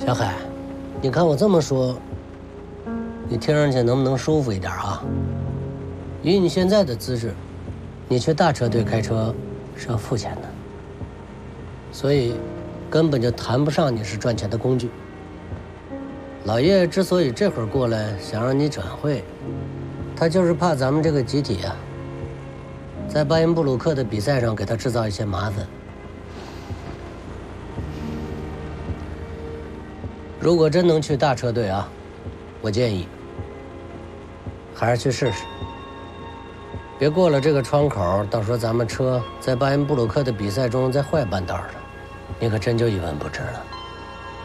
小海，你看我这么说，你听上去能不能舒服一点啊？以你现在的资质，你去大车队开车是要付钱的，所以根本就谈不上你是赚钱的工具。老叶之所以这会儿过来想让你转会，他就是怕咱们这个集体啊，在巴音布鲁克的比赛上给他制造一些麻烦。如果真能去大车队啊，我建议还是去试试。别过了这个窗口，到时候咱们车在巴音布鲁克的比赛中再坏半道了，你可真就一文不值了。